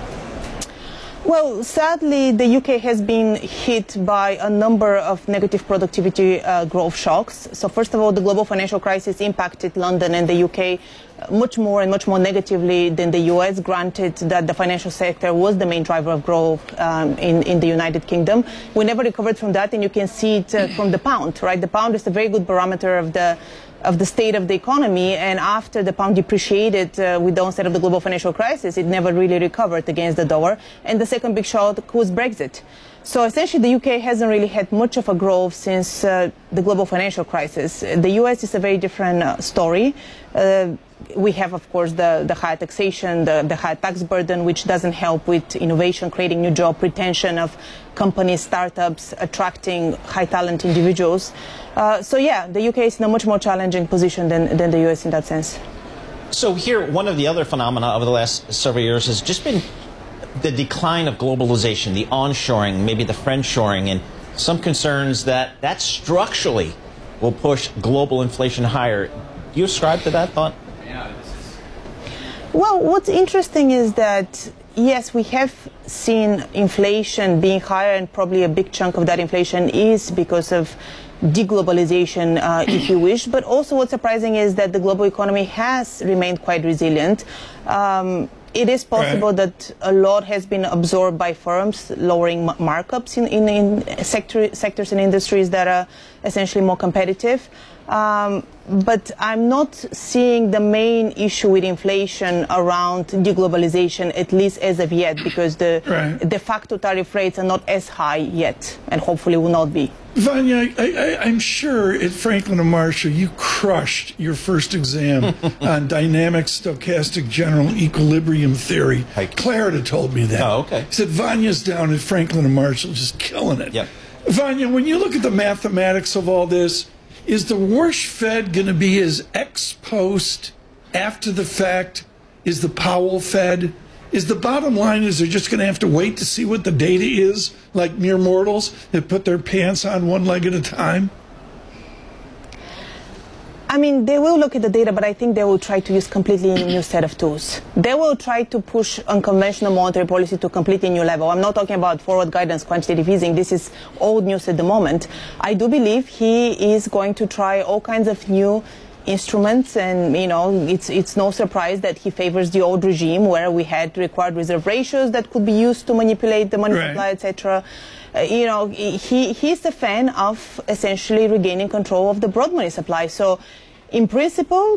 Well, sadly, the U K has been hit by a number of negative productivity uh, growth shocks. So first of all, the global financial crisis impacted London and the U K much more and much more negatively than the U S, granted that the financial sector was the main driver of growth um, in, in the United Kingdom. We never recovered from that, and you can see it uh, from the pound, right? The pound is a very good barometer of the of the state of the economy, and after the pound depreciated uh, with the onset of the global financial crisis, it never really recovered against the dollar. And the second big shock was Brexit. So essentially the U K hasn't really had much of a growth since uh, the global financial crisis. The U S is a very different uh, story. Uh, we have, of course, the, the higher taxation, the, the higher tax burden, which doesn't help with innovation, creating new job, retention of companies, startups, attracting high talent individuals. Uh, so yeah, the U K is in a much more challenging position than, than the U S in that sense. So here, one of the other phenomena over the last several years has just been the decline of globalization, the onshoring, maybe the friendshoring, and some concerns that that structurally will push global inflation higher. Do you ascribe to that thought? Well, what's interesting is that, yes, we have seen inflation being higher, and probably a big chunk of that inflation is because of deglobalization, uh, if you wish. But also what's surprising is that the global economy has remained quite resilient. Um, It is possible right. that a lot has been absorbed by firms, lowering m- markups in, in, in sector, sectors and industries that are essentially more competitive. Um, but I'm not seeing the main issue with inflation around deglobalization, at least as of yet, because the right. de facto tariff rates are not as high yet, and hopefully will not be. Vanya, I, I, I'm sure at Franklin and Marshall you crushed your first exam on dynamic stochastic general equilibrium theory. Clarida told me that. Oh, okay. He said Vanya's down at Franklin and Marshall just killing it. Yep. Vanya, when you look at the mathematics of all this, is the Warsh Fed going to be as ex post, after the fact, is the Powell Fed? Is the bottom line is they're just going to have to wait to see what the data is, like mere mortals that put their pants on one leg at a time? I mean, they will look at the data, but I think they will try to use completely a new set of tools. They will try to push unconventional monetary policy to a completely new level. I'm not talking about forward guidance, quantitative easing. This is old news at the moment. I do believe he is going to try all kinds of new instruments, and you know, it's it's no surprise that he favors the old regime where we had required reserve ratios that could be used to manipulate the money right. supply, et cetera. Uh, you know, he he's a fan of essentially regaining control of the broad money supply. So, in principle,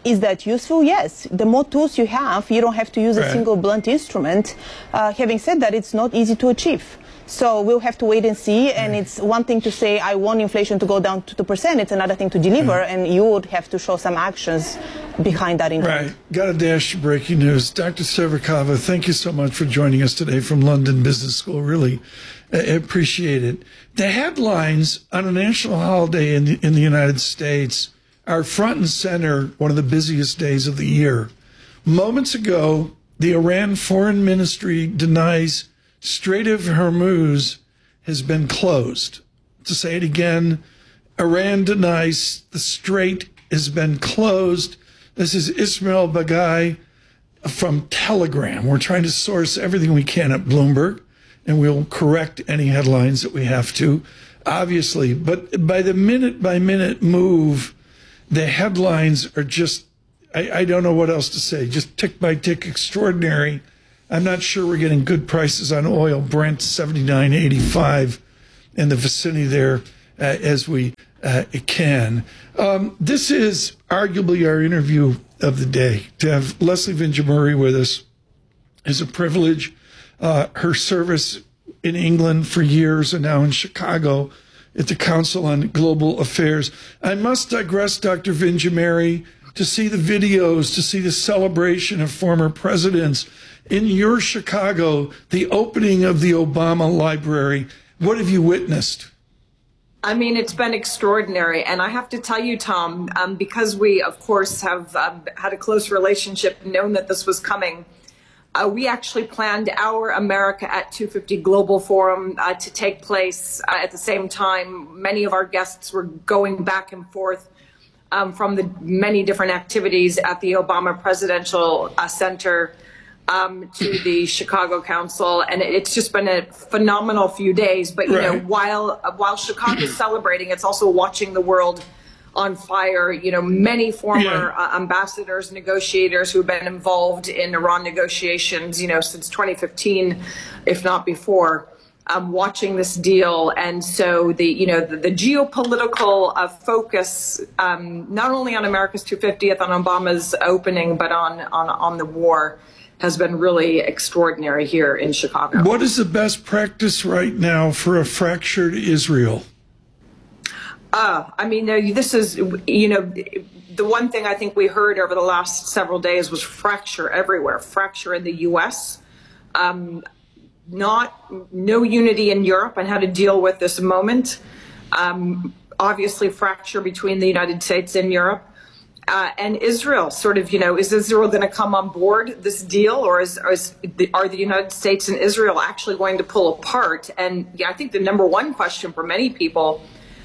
Is that useful? Yes. The more tools you have, you don't have to use right. a single blunt instrument. Uh, having said that, it's not easy to achieve. So we'll have to wait and see. And right. it's one thing to say, I want inflation to go down to two percent. It's another thing to deliver. Right. And you would have to show some actions behind that intent. Right. Got to dash to breaking news. Doctor Severkova, thank you so much for joining us today from London Business School. Really uh, appreciate it. The headlines on a national holiday in the, in the United States are front and center, one of the busiest days of the year. Moments ago, the Iran Foreign Ministry denies Strait of Hormuz has been closed. To say it again, Iran denies the strait has been closed. This is Ismail Baghai from Telegram. We're trying to source everything we can at Bloomberg, and we'll correct any headlines that we have to, obviously. But by the minute-by-minute move, the headlines are just, I, I don't know what else to say, just tick-by-tick extraordinary. I'm not sure we're getting good prices on oil. Brent seventy-nine eighty-five in the vicinity there uh, as we uh, can. Um, this is arguably our interview of the day. To have Leslie Vinjamuri with us is a privilege. Uh, her service in England for years and now in Chicago at the Council on Global Affairs. I must digress, Doctor Vinjamuri, to see the videos, to see the celebration of former presidents. In your Chicago, the opening of the Obama Library, what have you witnessed? I mean, it's been extraordinary. And I have to tell you, Tom, um, because we, of course, have um, had a close relationship, known that this was coming, uh, we actually planned our America at two fifty Global Forum uh, to take place uh, at the same time. Many of our guests were going back and forth um, from the many different activities at the Obama Presidential uh, Center Um, to the Chicago Council, and it's just been a phenomenal few days. But you right. know, while while Chicago's celebrating, it's also watching the world on fire. You know, many former yeah. uh, ambassadors, negotiators who have been involved in Iran negotiations, you know, since twenty fifteen, if not before, um, watching this deal. And so the you know the, the geopolitical uh, focus, um, not only on America's two fiftieth, on Obama's opening, but on on on the war, has been really extraordinary here in Chicago. What is the best practice right now for a fractured Israel? Uh, I mean, this is, you know, the one thing I think we heard over the last several days was fracture everywhere, fracture in the U S, um, not no unity in Europe on how to deal with this moment. Um, obviously, fracture between the United States and Europe. Uh, and Israel, sort of, you know, is Israel going to come on board this deal, or is, or is the, are the United States and Israel actually going to pull apart? And yeah, I think the number one question for many people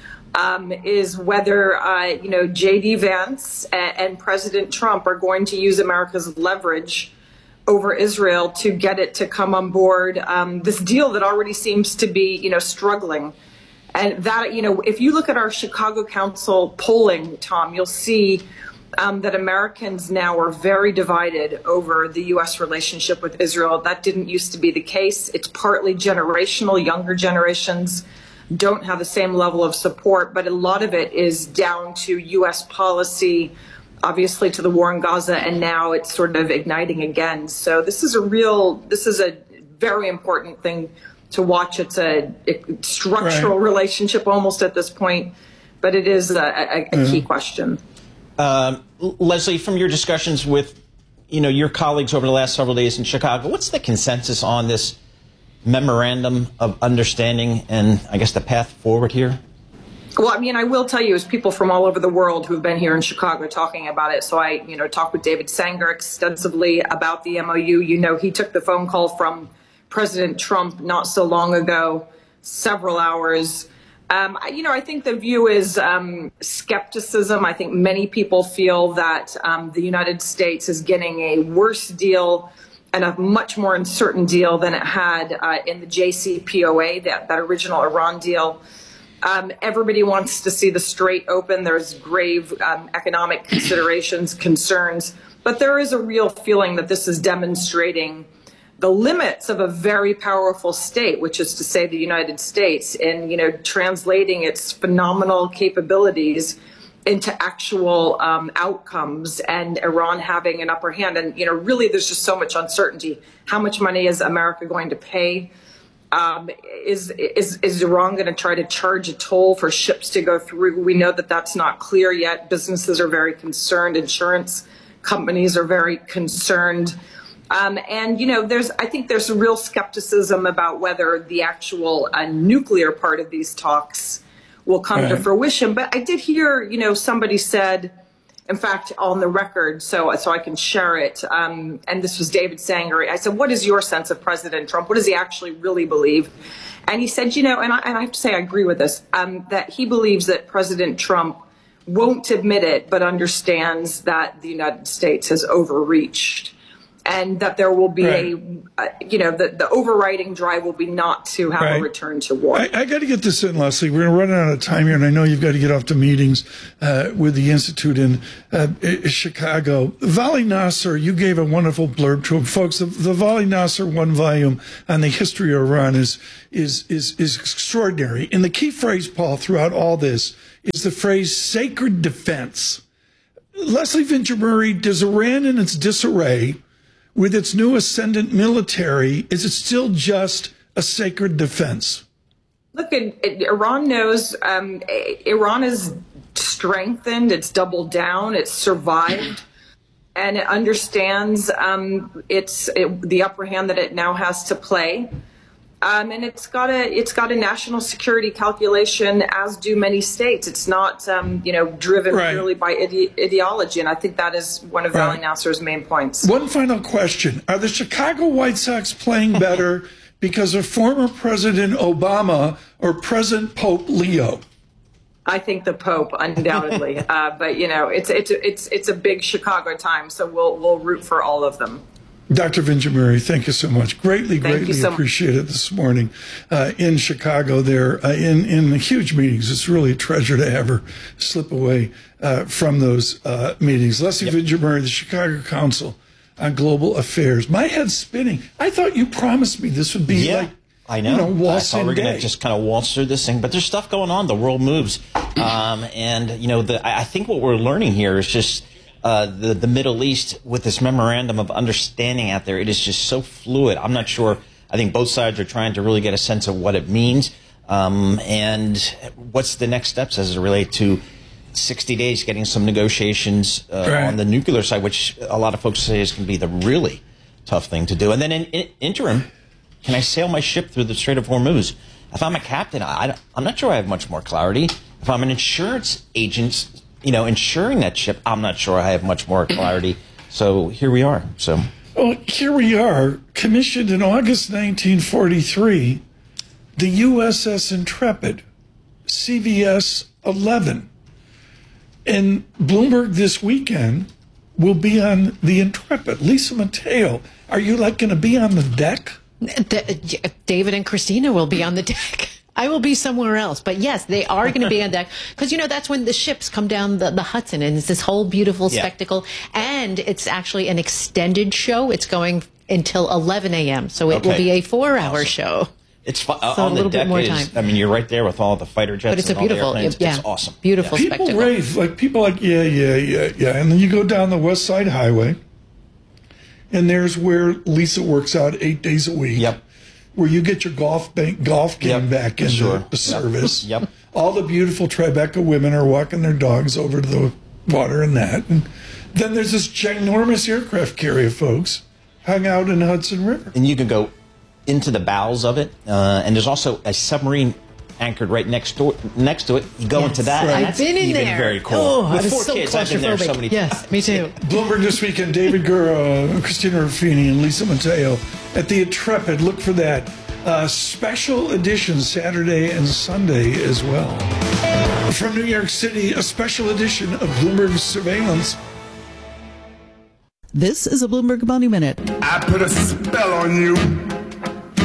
um, is whether, uh, you know, J D Vance and, and President Trump are going to use America's leverage over Israel to get it to come on board um, this deal that already seems to be, you know, struggling. And that, you know, if you look at our Chicago Council polling, Tom, you'll see Um, that Americans now are very divided over the U S relationship with Israel. That didn't used to be the case. It's partly generational. Younger generations don't have the same level of support, but a lot of it is down to U S policy, obviously to the war in Gaza, and now it's sort of igniting again. So this is a real, this is a very important thing to watch. It's a, a structural right. relationship almost at this point, but it is a, a, a mm. key question. Um, Leslie, from your discussions with, you know, your colleagues over the last several days in Chicago, what's the consensus on this memorandum of understanding and, I guess, the path forward here? Well, I mean, I will tell you, as people from all over the world who've been here in Chicago talking about it. So I, you know, talked with David Sanger extensively about the M O U. You know, he took the phone call from President Trump not so long ago, several hours. Um, you know, I think the view is um, skepticism. I think many people feel that um, the United States is getting a worse deal and a much more uncertain deal than it had uh, in the J C P O A, that, that original Iran deal. Um, everybody wants to see the strait open. There's grave um, economic considerations, concerns, but there is a real feeling that this is demonstrating the limits of a very powerful state, which is to say the United States, in, you know, translating its phenomenal capabilities into actual um, outcomes and Iran having an upper hand. And, you know, really there's just so much uncertainty. How much money is America going to pay? Um, is, is, is Iran going to try to charge a toll for ships to go through? We know that that's not clear yet. Businesses are very concerned. Insurance companies are very concerned. Um, and, you know, there's I think there's a real skepticism about whether the actual uh, nuclear part of these talks will come right. to fruition. But I did hear, you know, somebody said, in fact, on the record, so so I can share it, um, and this was David Sanger. I said, what is your sense of President Trump? What does he actually really believe? And he said, you know, and I, and I have to say I agree with this, um, that he believes that President Trump won't admit it, but understands that the United States has overreached. And that there will be right. a, uh, you know, the, the overriding drive will be not to have right. a return to war. I, I got to get this in, Leslie. We're going to run out of time here, and I know you've got to get off to meetings uh, with the Institute in uh, Chicago. Vali Nasr, you gave a wonderful blurb to him. Folks, the, the Vali Nasr one volume on the history of Iran is, is, is, is extraordinary. And the key phrase, Paul, throughout all this is the phrase sacred defense. Leslie Vincher-Murray, does Iran in its disarray, with its new ascendant military, is it still just a sacred defense? Look, it, it, Iran knows um, Iran is strengthened, it's doubled down, it's survived, and it understands um, it's it, the upper hand that it now has to play. Um, and it's got a it's got a national security calculation, as do many states. It's not um, you know driven right. purely by ide- ideology, and I think that is one of Vali right. Nasr's main points. One final question: are the Chicago White Sox playing better because of former President Obama or present Pope Leo? I think the Pope, undoubtedly, uh, but you know it's it's it's it's a big Chicago time, so we'll we'll root for all of them. Doctor Vincher-Murray, thank you so much. Greatly, Thank greatly so appreciate it this morning uh, in Chicago there uh, in, in the huge meetings. It's really a treasure to have her slip away uh, from those uh, meetings. Leslie yep. Vincher-Murray, the Chicago Council on Global Affairs. My head's spinning. I thought you promised me this would be yeah. like, I know. You know, I thought we were going to just kind of waltz through this thing, but there's stuff going on. The world moves. Um, and, you know, the, I think what we're learning here is just Uh, the, the Middle East with this memorandum of understanding out there. It is just so fluid. I'm not sure. I think both sides are trying to really get a sense of what it means um, and what's the next steps as it relates to sixty days, getting some negotiations uh, right. on the nuclear side, which a lot of folks say is going to be the really tough thing to do. And then in, in interim, can I sail my ship through the Strait of Hormuz? If I'm a captain, I, I'm not sure I have much more clarity. If I'm an insurance agent, you know, insuring that ship, I'm not sure I have much more clarity. So here we are. So, well, here we are, commissioned in August nineteen forty-three, the U S S Intrepid, C V S eleven. And Bloomberg this weekend will be on the Intrepid. Lisa Mateo, are you like going to be on the deck? David and Christina will be on the deck. I will be somewhere else. But yes, they are going to be on deck because, you know, that's when the ships come down the, the Hudson and it's this whole beautiful yeah. spectacle. And it's actually an extended show. It's going until eleven a.m. So it okay. will be a four hour awesome. show. It's fu- so on a little the deck bit more is, time. I mean, you're right there with all the fighter jets. But it's and a beautiful, all the airplanes. yeah, It's awesome. Beautiful yeah. People spectacle. rave, like people like, yeah, yeah, yeah, yeah. And then you go down the West Side Highway and there's where Lisa works out eight days a week. Yep. Where you get your golf bank, golf game yep. back into sure. the service. Yep. yep. All the beautiful Tribeca women are walking their dogs over to the water and that. And then there's this ginormous aircraft carrier, folks, hung out in the Hudson River. And you can go into the bowels of it. Uh, and there's also a submarine anchored right next door, next to it. You go yes. into that. Right. And I've been in even there. Very cool. Oh, With I was four so kids, I've been there so many yes, times. me too. Bloomberg this weekend, David Gura, Christina Ruffini, and Lisa Mateo at the Intrepid. Look for that. Uh, special edition Saturday and Sunday as well. From New York City, a special edition of Bloomberg Surveillance. This is a Bloomberg Money Minute. I put a spell on you.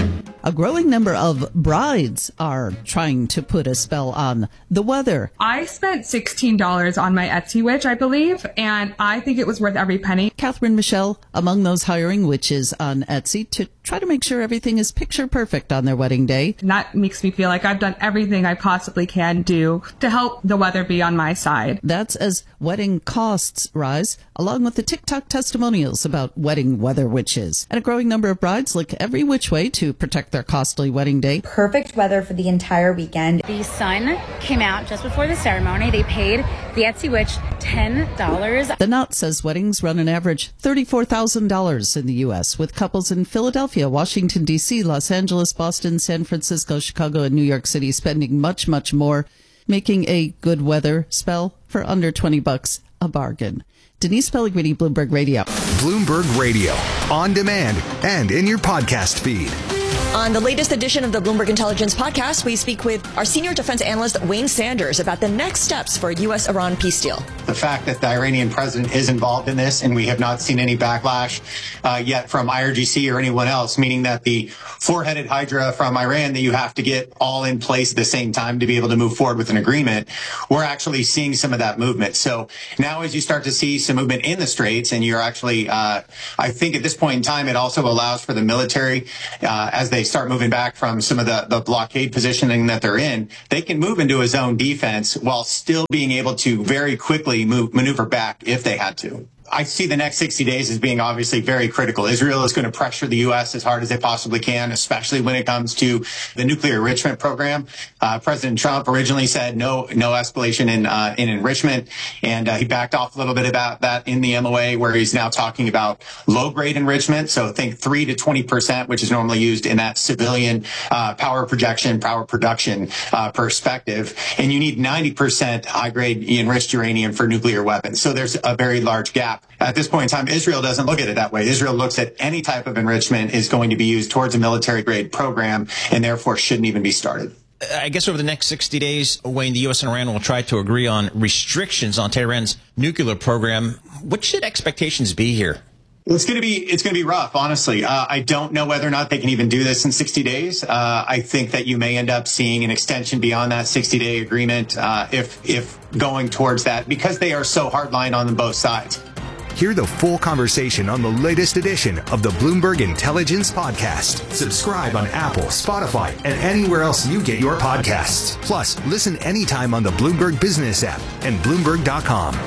A growing number of brides are trying to put a spell on the weather. I spent sixteen dollars on my Etsy witch, I believe, and I think it was worth every penny. Catherine Michelle, among those hiring witches on Etsy to try to make sure everything is picture perfect on their wedding day. And that makes me feel like I've done everything I possibly can do to help the weather be on my side. That's as wedding costs rise, along with the TikTok testimonials about wedding weather witches. And a growing number of brides look every which way to protect their costly wedding day. Perfect weather for the entire weekend. The sun came out just before the ceremony. They paid the Etsy witch ten dollars. The Knot says weddings run an average thirty-four thousand dollars in the U S, with couples in Philadelphia, Washington, D C, Los Angeles, Boston, San Francisco, Chicago, and New York City spending much, much more, making a good weather spell for under twenty bucks a bargain. Denise Pellegrini, Bloomberg Radio. Bloomberg Radio, on demand and in your podcast feed. On the latest edition of the Bloomberg Intelligence Podcast, we speak with our senior defense analyst, Wayne Sanders, about the next steps for U S Iran peace deal. The fact that the Iranian president is involved in this, and we have not seen any backlash uh, yet from I R G C or anyone else, meaning that the four-headed hydra from Iran that you have to get all in place at the same time to be able to move forward with an agreement, we're actually seeing some of that movement. So now as you start to see some movement in the Straits, and you're actually, uh, I think at this point in time, it also allows for the military, uh, as they start moving back from some of the, the blockade positioning that they're in, they can move into a zone defense while still being able to very quickly move, maneuver back if they had to. I see the next sixty days as being obviously very critical. Israel is going to pressure the U S as hard as they possibly can, especially when it comes to the nuclear enrichment program. Uh, President Trump originally said no, no escalation in, uh, in enrichment, and uh, he backed off a little bit about that in the M O A, where he's now talking about low-grade enrichment. So think three to twenty percent, which is normally used in that civilian uh, power projection, power production uh, perspective. And you need ninety percent high-grade enriched uranium for nuclear weapons. So there's a very large gap. At this point in time, Israel doesn't look at it that way. Israel looks at any type of enrichment is going to be used towards a military-grade program, and therefore shouldn't even be started. I guess over the next sixty days, Wayne, the U S and Iran will try to agree on restrictions on Tehran's nuclear program. What should expectations be here? It's going to be it's going to be rough, honestly. Uh, I don't know whether or not they can even do this in sixty days. Uh, I think that you may end up seeing an extension beyond that sixty-day agreement uh, if if going towards that, because they are so hardline on both sides. Hear the full conversation on the latest edition of the Bloomberg Intelligence Podcast. Subscribe on Apple, Spotify, and anywhere else you get your podcasts. Plus, listen anytime on the Bloomberg Business app and Bloomberg dot com.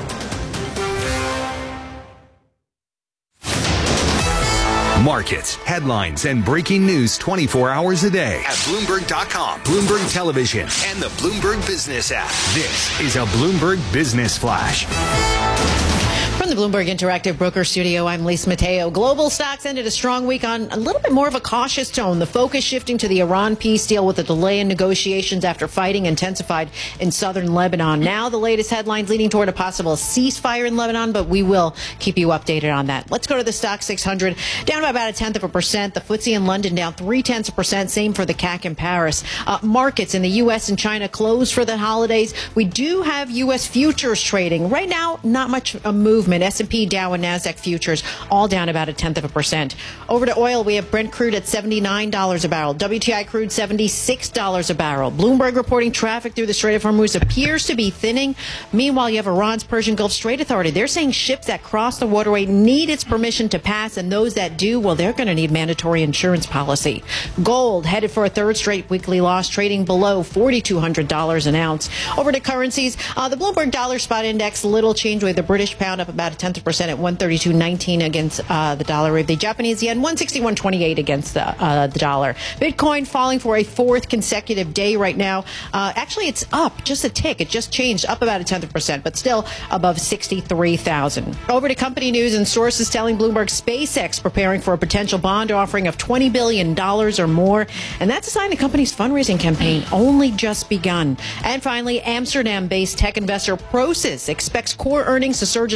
Markets, headlines, and breaking news twenty-four hours a day at Bloomberg dot com, Bloomberg Television, and the Bloomberg Business app. This is a Bloomberg Business Flash. From the Bloomberg Interactive Broker Studio, I'm Lisa Mateo. Global stocks ended a strong week on a little bit more of a cautious tone. The focus shifting to the Iran peace deal with a delay in negotiations after fighting intensified in southern Lebanon. Now the latest headlines leading toward a possible ceasefire in Lebanon, but we will keep you updated on that. Let's go to the Stock six hundred, down by about a tenth of a percent. The F T S E in London down three tenths of a percent. Same for the C A C in Paris. Uh, markets in the U S and China closed for the holidays. We do have U S futures trading. Right now, not much a movement. S and P, Dow, and NASDAQ futures all down about a tenth of a percent. Over to oil, we have Brent crude at seventy-nine dollars a barrel. W T I crude seventy-six dollars a barrel. Bloomberg reporting traffic through the Strait of Hormuz appears to be thinning. Meanwhile, you have Iran's Persian Gulf Strait Authority. They're saying ships that cross the waterway need its permission to pass, and those that do, well, they're going to need mandatory insurance policy. Gold headed for a third straight weekly loss, trading below four thousand two hundred dollars an ounce. Over to currencies, uh, the Bloomberg Dollar Spot Index, little change with the British pound up about a tenth of a percent at one thirty-two nineteen against uh, the dollar. The Japanese yen one sixty-one twenty-eight against the, uh, the dollar. Bitcoin falling for a fourth consecutive day right now. Uh, actually, it's up just a tick. It just changed up about a tenth of a percent, but still above sixty-three thousand. Over to company news, and sources telling Bloomberg SpaceX preparing for a potential bond offering of twenty billion dollars or more. And that's a sign the company's fundraising campaign only just begun. And finally, Amsterdam-based tech investor Prosus expects core earnings to surge as much as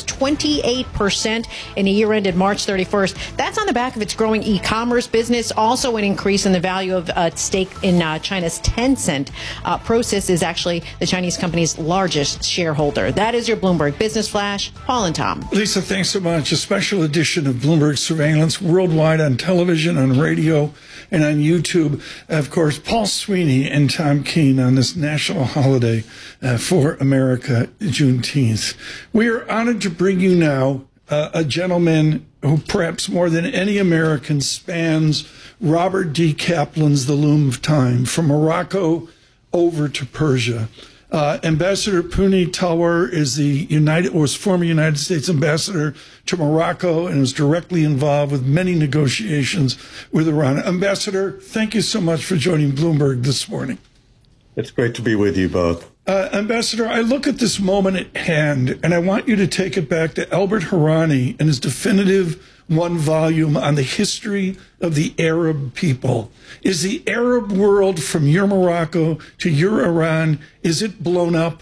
twenty-eight percent in a year ended March thirty-first. That's on the back of its growing e-commerce business, also an increase in the value of a stake in uh, China's Tencent. Uh, Prosus is actually the Chinese company's largest shareholder. That is your Bloomberg Business Flash. Paul and Tom. Lisa, thanks so much. A special edition of Bloomberg Surveillance worldwide on television, on radio, and on YouTube. Of course, Paul Sweeney and Tom Keene on this national holiday uh, for America, Juneteenth. We are honored to bring you now uh, a gentleman who perhaps more than any American spans Robert D. Kaplan's The Loom of Time, from Morocco over to Persia. Uh, Ambassador Puni Talwar is the United was former United States ambassador to Morocco and was directly involved with many negotiations with Iran. Ambassador, thank you so much for joining Bloomberg this morning. It's great to be with you both. Uh, Ambassador, I look at this moment at hand, and I want you to take it back to Albert Hourani and his definitive one volume on the history of the Arab people. Is the Arab world, from your Morocco to your Iran, is it blown up?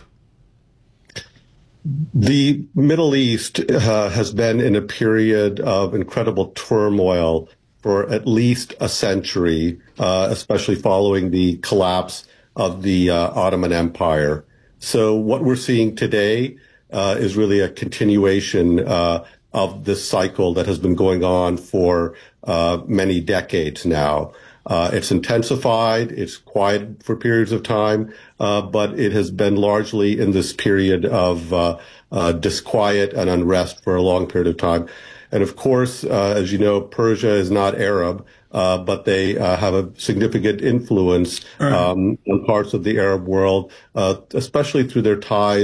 The Middle East uh, has been in a period of incredible turmoil for at least a century, uh, especially following the collapse of the uh, Ottoman Empire. So what we're seeing today uh, is really a continuation uh, of this cycle that has been going on for uh, many decades now. Uh, it's intensified, it's quiet for periods of time, uh, but it has been largely in this period of uh, uh, disquiet and unrest for a long period of time. And of course, uh, as you know, Persia is not Arab, uh, but they uh, have a significant influence um, on parts of the Arab world, uh, especially through their ties